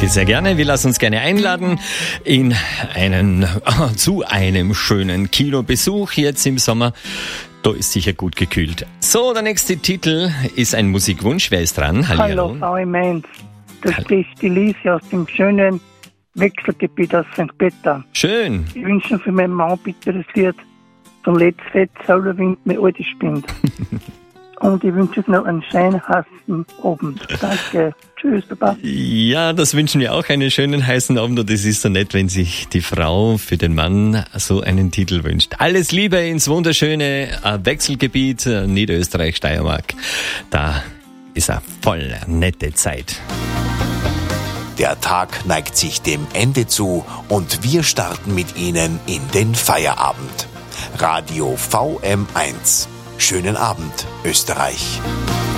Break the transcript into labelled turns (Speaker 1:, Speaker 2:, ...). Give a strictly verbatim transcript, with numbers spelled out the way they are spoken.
Speaker 1: Danke sehr gerne. Wir lassen uns gerne einladen in einen, zu einem schönen Kinobesuch jetzt im Sommer. Da ist sicher gut gekühlt. So, der nächste Titel ist ein Musikwunsch. Wer ist dran? Hallihallo.
Speaker 2: Hallo, Frau Mainz. Das ist die Lise aus dem schönen Wechselgebiet aus Sankt Peter.
Speaker 1: Schön.
Speaker 2: Ich wünsche für meinen Mann bitte das Lied vom Let's Fett, Sauler Wind, mir alte Spind. Und ich wünsche noch einen scheinheißen Abend. Danke. Tschüss, Papa.
Speaker 1: Ja, das wünschen wir auch, einen schönen heißen Abend. Und es ist so nett, wenn sich die Frau für den Mann so einen Titel wünscht. Alles Liebe ins wunderschöne Wechselgebiet Niederösterreich, Steiermark. Da ist eine voll nette Zeit.
Speaker 3: Der Tag neigt sich dem Ende zu und wir starten mit Ihnen in den Feierabend. Radio V M eins. Schönen Abend, Österreich.